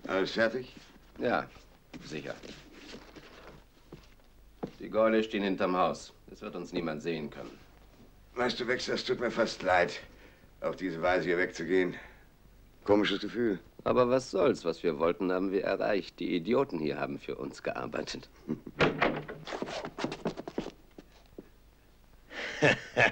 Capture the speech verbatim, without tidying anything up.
Alles fertig? Ja, sicher. Die Gäule stehen hinterm Haus. Es wird uns niemand sehen können. Weißt du, Wechsler, es tut mir fast leid, auf diese Weise hier wegzugehen. Komisches Gefühl. Aber was soll's? Was wir wollten, haben wir erreicht. Die Idioten hier haben für uns gearbeitet.